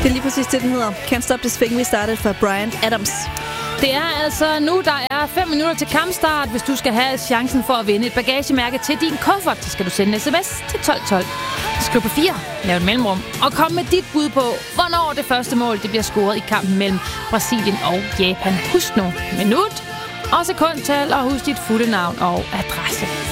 Det er lige præcis det, den hedder. Can't Stop This Thing We Started for Bryan Adams. Det er altså nu, der er 5 minutter til kampstart. Hvis du skal have chancen for at vinde et bagagemærke til din kuffert, så skal du sende en sms til 1212. Skriv på 4, lav et mellemrum, og kom med dit bud på, hvornår det første mål det bliver scoret i kampen mellem Brasilien og Japan. Husk nu minut og sekundtal, og husk dit fulde navn og adresse.